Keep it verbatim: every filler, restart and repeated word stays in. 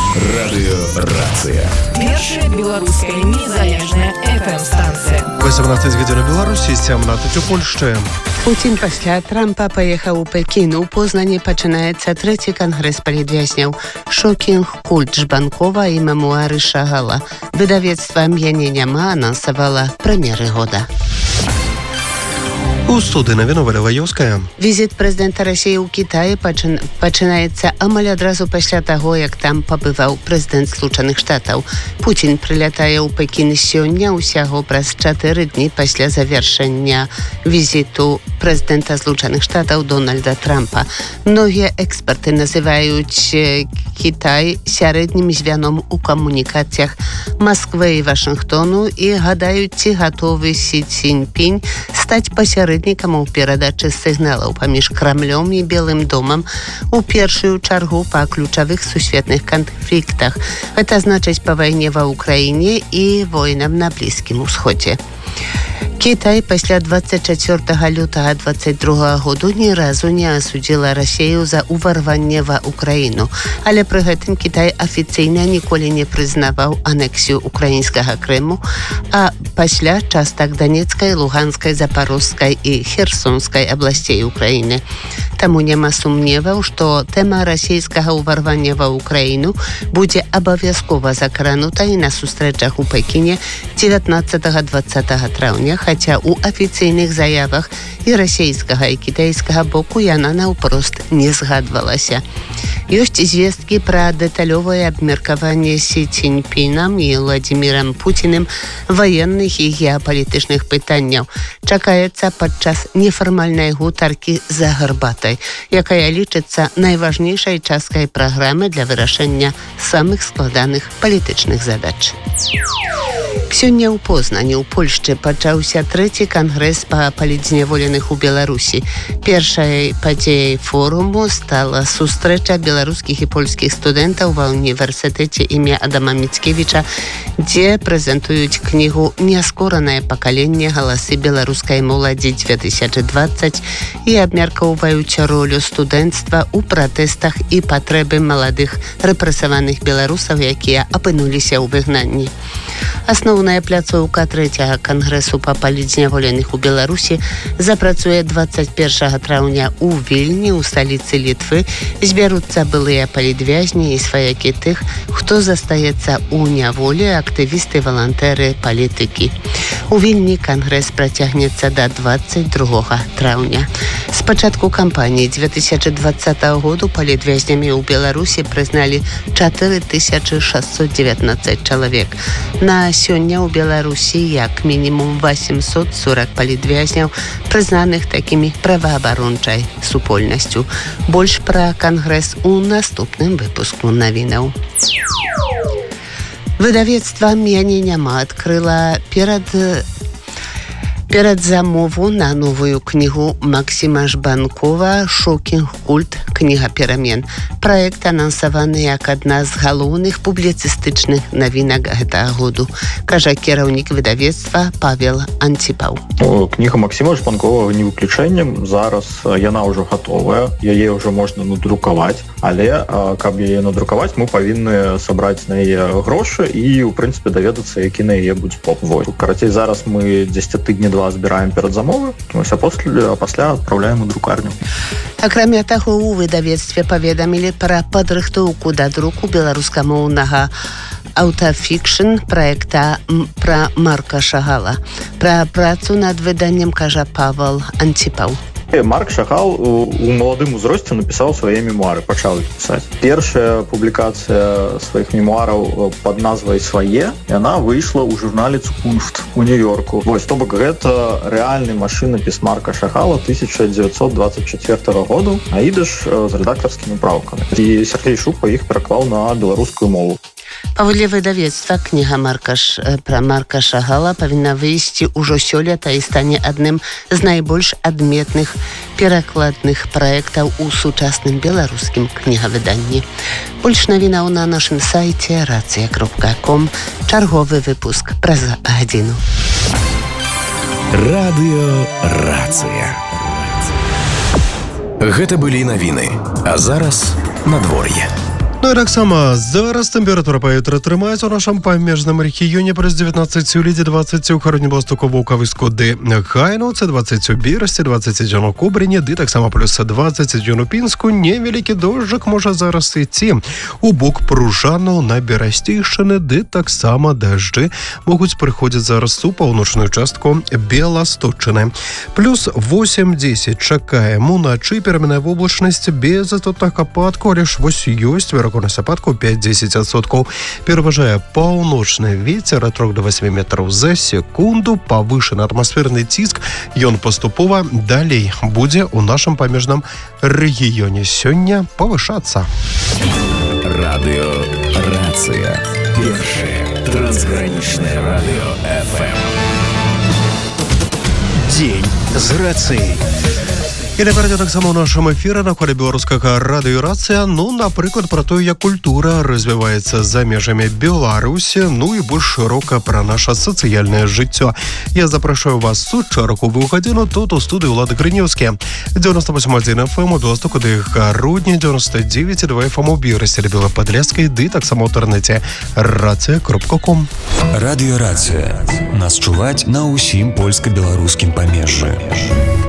Радыёрацыя. Першая беларуская незалежная эф эм-станцыя. восемнадцать гадзін у Беларусі, сямнадцать у Польшчы. Путін пасля Трампа паехаў у Пекін. У Познані пачынаецца трэці кангрэс палітвязняў. Шокінг, культ Жбанкова і мемуары Шагала. Выдавецтва «Мяне няма» анансавала прэм'еры года. У студыі навіну Валя Ваёўская. Візіт прэзідэнта Расіі ў Кітаі пачын... пачынаецца амаль адразу пасля таго, як там пабываў прэзідэнт Злучаных Штатаў. Пуцін прылятае ў Пекін сёння, усяго праз чатыры дні пасля завяршэння візіту прэзідэнта Злучаных Штатаў Дональда Трампа. Многія эксперты называюць Кітай сярэднім звяном у камунікацыях Масквы і Вашынгтону і гадаюць, ці гатовы Сі Цзіньпінь стаць пасярэднікам у перадачы сігналаў паміж Крамлём і Белым домам у першую чаргу па ключавых сусветных канфліктах. Гэта значыць па вайне ва Ўкраіне і войнам на Блізкім Усходзе. Кітай пасля двадцать чацвёртага лютага двадцать другога году ні разу не асудзіла Расію за ўварванне ва Ўкраіну, але пры гэтым Кітай афіцыйна ніколі не прызнаваў анексію украінскага Крыму, а пасля частак Данецкай, Луганскай, Запорожскай і Херсонскай абласцей Украіны. Таму няма сумневаў, што тэма расійскага ўварвання ва Ўкраіну будзе абавязкова закранута і на сустрэчах у Пекіне дзевятнаццатага дваццатага траўня, хаця ў афіцыйных заявах і расійскага і кітайскага боку яна наўпрост не згадвалася. Ёсць звесткі пра дэталёвае абмеркаванне Сі Цзіньпінам і Владзімірам Пуціным ваенных і геапалітычных пытанняў. Чакаецца падчас нефармальнай гутаркі за гарбатай, якая лічыцца найважнейшай часткай праграмы для вырашэння самых складаных палітычных задач. Сёння ў Познані ў Польшчы пачаўся трэці кангрэс па палітзняволеных у Беларусі. Першай падзеяй форуму стала сустрэча беларускіх і польскіх студэнтаў ва універсітэце імя Адама Міцкевіча, дзе прэзентуюць кнігу «Няскоранае пакаленне. Галасы беларускай моладзі две тысячы двадцать» і абмяркоўваюць ролю студэнцтва ў пратэстах і патрэбы маладых рэпрэсаваных беларусаў, якія апынуліся ў выгнанні. Асноўная пляцоўка трэцяга кангрэсу па палітзняволеных у Беларусі запрацуе двадцать першага траўня ў Вільні, у сталіцы Літвы. Збяруцца былыя палітвязні і сваякі тых, хто застаецца ў няволі, актывісты, валантэры, палітыкі. У Вільні кангрэс працягнецца да двадцать другога траўня. З пачатку кампаніі две тысячи двадцатого году палітвязнямі ў Беларусі прызналі чатыры тысячы шэсцьсот дзевятнаццаць чалавек. На сёння ў Беларусі як мінімум восемьсот сорок палітвязняў, прызнаных такімі праваабарончай супольнасцю. Больш пра кангрэс у наступным выпуску навінаў. Выдавецтва «Мяне няма» адкрыла перад перадзамову на новую кнігу Максіма Жбанкова «Шокінг, культ. Кніга перамен». Праект анансаваны як адна з галоўных публіцыстычных навінак гэтага году, кажа кіраўнік выдавецтва Павел Антипаў. Кніга Максіма Жбанкова не выключэннем. Зараз яна ўжо гатовая, яе ўжо можна надрукаваць, але каб яе надрукаваць, мы павінны сабраць на яе грошы і, у прынцыпе, даведацца, які на яе будзе поп. Карацей, зараз мы дзесяць тыдні два збіраем перадзамовы, а пасля, пасля адпраўляем у друкарню. Акрамя таго, у выдавецтве паведамілі пра падрыхтоўку да друку беларускамоўнага аўтафікшн праекта пра Марка Шагала. Пра працу над выданнем кажа Павел Антипаў. Марк Шагал у маладым узросце напісаў свае мемуары, пачаў іх пісаць. Першая публікацыя сваіх мемуараў пад назвай «Свае», яна выйшла ў журнале «Цукунфт» у Нью-Йорку. Вось, то бок гэта рэальны машынапіс Марка Шагала тысяча дзевяцьсот двадцать четвёртого году, а ідыш з рэдактарскімі праўкамі. І Сергей Шупа іх пераклаў на беларускую мову. Паводле выдавецтва, кніга Марка Ш... пра Марка Шагала павінна выйсці ўжо сёлета і стане адным з найбольш адметных перакладных праектаў у сучасным беларускім кнігавыданні. Больш навінаў на нашым сайце рацыя кропка ком. Чарговы выпуск праз гадзіну. Радыёрацыя. Гэта былі навіны, а зараз надвор'е. Ну Ну і таксама зараз тэмпература паветра трымаецца ў нашым памежным рэгіёне праз девятнадцать у лідзе, двадцать у Хародні-Восток-Вулкавыску, ды Хайноўцы, двадцать у Берасці, двадцать адзін у Кобрыні, ды таксама плюс двадцать адзін у Пінску. Невялікі дожджык можа зараз ісці у бок Пружаноў на Берасцейшчыны, ды таксама дажджы могуць прыходзіць зараз у паўночную частку Беласточчыны. Плюс восемь-десять чакаем уначы, пераменная воблачнасць без істотных ападкаў, але ж вось ёсць верагоднасць ападкаў пять-десять адсоткаў. Пераважае паўночны вецер ад трох да васьмі метраў за секунду. Павышаны атмасферны ціск, ён паступова далей будзе ў нашым памежным рэгіёне сёння павышацца. Радыё Рацыя. Першае трансгранічнае радыё эф эм. Дзень з рацыяй. І наперед таксама ў нашым эфіры на хвалі беларускага радыё Рацыя, ну, напрыклад, пра тое, як культура развіваецца за межамі Беларусі, ну і больш шырока пра наша сацыяльнае жыццё. Я запрашаю вас у чарговую гадзіну тут у студыі Улады Грынёўскі. девяносто восемь адзін эф эм у доступу да Гародні, девяносто девять два эф эм у Берасці, Белападляцкай, ды таксама ў інтэрнэце рацыя кропка ком. Радыё Рацыя. Нас чуваць на ўсім польска-беларускім памежжы.